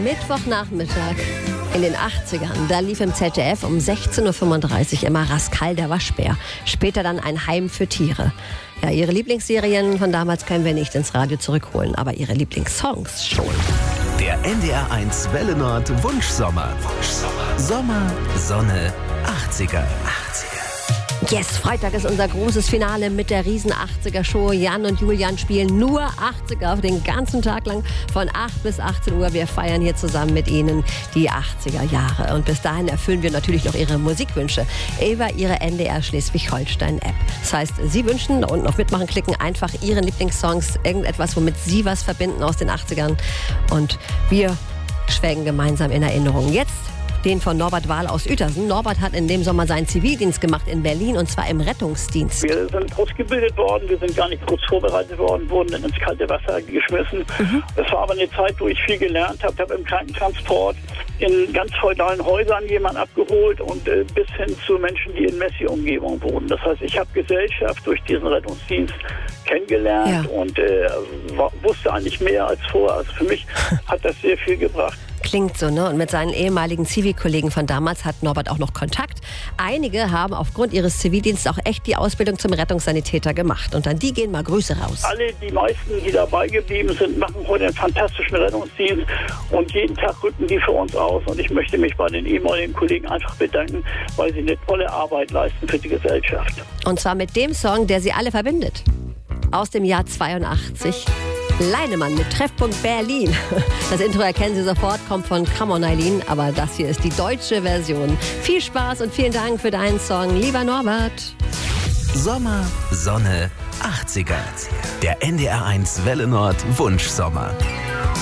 Mittwochnachmittag in den 80ern. Da lief im ZDF um 16.35 Uhr immer Rascal der Waschbär. Später dann Ein Heim für Tiere. Ja, ihre Lieblingsserien von damals können wir nicht ins Radio zurückholen, aber ihre Lieblingssongs schon. Der NDR1 Welle Nord Wunschsommer. Sommer, Sonne, 80er. Yes, Freitag ist unser großes Finale mit der riesen 80er-Show. Jan und Julian spielen nur 80er den ganzen Tag lang von 8 bis 18 Uhr. Wir feiern hier zusammen mit Ihnen die 80er Jahre. Und bis dahin erfüllen wir natürlich noch Ihre Musikwünsche über Ihre NDR Schleswig-Holstein-App. Das heißt, Sie wünschen, da unten auf Mitmachen klicken, einfach Ihre Lieblingssongs, irgendetwas, womit Sie was verbinden aus den 80ern. Und wir schwelgen gemeinsam in Erinnerung. Jetzt den von Norbert Wahl aus Uetersen. Norbert hat in dem Sommer seinen Zivildienst gemacht in Berlin, und zwar im Rettungsdienst. Wir sind ausgebildet worden, wir sind gar nicht kurz vorbereitet worden, wurden dann ins kalte Wasser geschmissen. Das war aber eine Zeit, wo ich viel gelernt habe. Ich habe im Krankentransport in ganz feudalen Häusern jemanden abgeholt und bis hin zu Menschen, die in Messi-Umgebung wohnen. Das heißt, ich habe Gesellschaft durch diesen Rettungsdienst kennengelernt und wusste eigentlich mehr als vorher. Also für mich hat das sehr viel gebracht. Klingt so, ne? Und mit seinen ehemaligen Zivilkollegen von damals hat Norbert auch noch Kontakt. Einige haben aufgrund ihres Zivildienstes auch echt die Ausbildung zum Rettungssanitäter gemacht. Und an die gehen mal Grüße raus. Die meisten, die dabei geblieben sind, machen heute einen fantastischen Rettungsdienst. Und jeden Tag rücken die für uns aus. Und ich möchte mich bei den ehemaligen Kollegen einfach bedanken, weil sie eine tolle Arbeit leisten für die Gesellschaft. Und zwar mit dem Song, der sie alle verbindet. Aus dem Jahr 82. Leinemann mit Treffpunkt Berlin. Das Intro erkennen Sie sofort, kommt von Come On Eileen, aber das hier ist die deutsche Version. Viel Spaß und vielen Dank für deinen Song, lieber Norbert. Sommer, Sonne, 80er. Der NDR1 Welle Nord Wunschsommer.